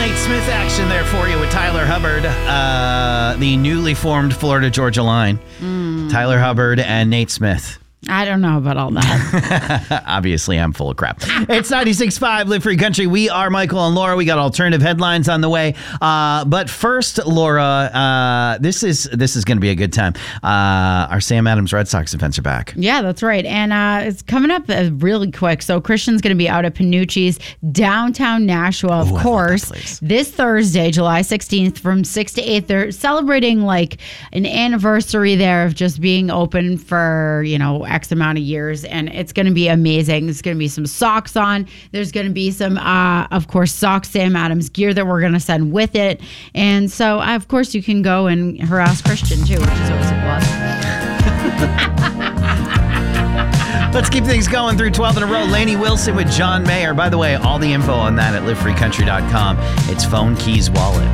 Nate Smith action there for you with Tyler Hubbard, the newly formed Florida-Georgia line. Tyler Hubbard and Nate Smith. I don't know about all that. Obviously, I'm full of crap. It's 96.5 Live Free Country. We are Michael and Laura. We got alternative headlines on the way. But first, Laura, this is going to be a good time. Our Sam Adams Red Sox events are back. Yeah, that's right. And it's coming up really quick. So Christian's going to be out at Panucci's downtown Nashua, of course, this Thursday, July 16th from 6 to 8. They're celebrating like an anniversary there of just being open for, X amount of years, and it's going to be amazing. There's going to be some socks on. There's going to be some, of course, socks, Sam Adams gear that we're going to send with it. And so, of course, you can go and harass Christian, too, which is always a plus. Let's keep things going through 12 in a row. Lainey Wilson with John Mayer. By the way, all the info on that at livefreecountry.com. It's Phone Keys Wallet.